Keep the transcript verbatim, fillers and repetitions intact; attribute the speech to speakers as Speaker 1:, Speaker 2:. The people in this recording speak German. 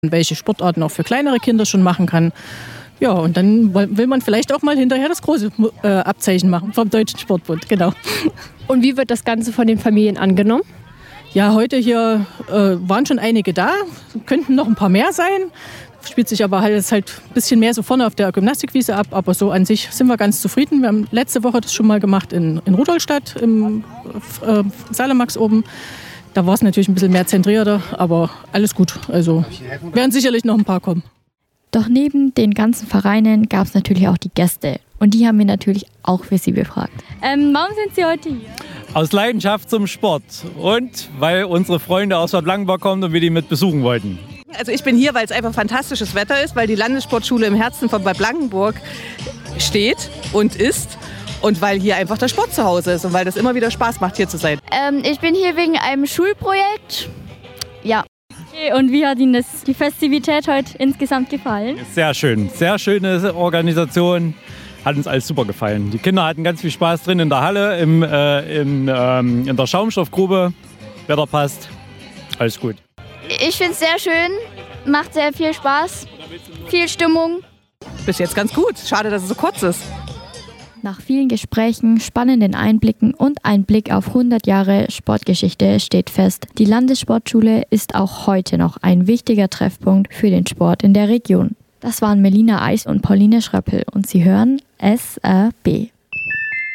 Speaker 1: welche Sportarten auch für kleinere Kinder schon machen kann. Ja, und dann will man vielleicht auch mal hinterher das große äh, Abzeichen machen vom Deutschen Sportbund, genau.
Speaker 2: Und wie wird das Ganze von den Familien angenommen?
Speaker 1: Ja, heute hier äh, waren schon einige da, könnten noch ein paar mehr sein. Spielt sich aber alles halt ein bisschen mehr so vorne auf der Gymnastikwiese ab, aber so an sich sind wir ganz zufrieden. Wir haben letzte Woche das schon mal gemacht in, in Rudolstadt, im äh, Salamax oben. Da war es natürlich ein bisschen mehr zentrierter, aber alles gut. Also werden sicherlich noch ein paar kommen.
Speaker 3: Doch neben den ganzen Vereinen gab es natürlich auch die Gäste. Und die haben wir natürlich auch für Sie befragt.
Speaker 4: Ähm, warum sind Sie heute hier?
Speaker 5: Aus Leidenschaft zum Sport und weil unsere Freunde aus Bad Blankenburg kommen und wir die mit besuchen wollten.
Speaker 6: Also ich bin hier, weil es einfach fantastisches Wetter ist, weil die Landessportschule im Herzen von Bad Blankenburg steht und ist und weil hier einfach der Sport zu Hause ist und weil das immer wieder Spaß macht, hier zu sein.
Speaker 4: Ähm, ich bin hier wegen einem Schulprojekt. Ja. Okay, und wie hat Ihnen das, die Festivität heute insgesamt gefallen?
Speaker 5: Sehr schön, sehr schöne Organisation. Hat uns alles super gefallen. Die Kinder hatten ganz viel Spaß drin in der Halle, im, äh, im, ähm, in der Schaumstoffgrube. Wetter passt, alles gut.
Speaker 4: Ich finde es sehr schön, macht sehr viel Spaß, viel Stimmung.
Speaker 6: Bis jetzt ganz gut, schade, dass es so kurz ist.
Speaker 3: Nach vielen Gesprächen, spannenden Einblicken und ein Blick auf hundert Jahre Sportgeschichte steht fest, die Landessportschule ist auch heute noch ein wichtiger Treffpunkt für den Sport in der Region. Das waren Melina Eis und Pauline Schröppel und Sie hören S R B.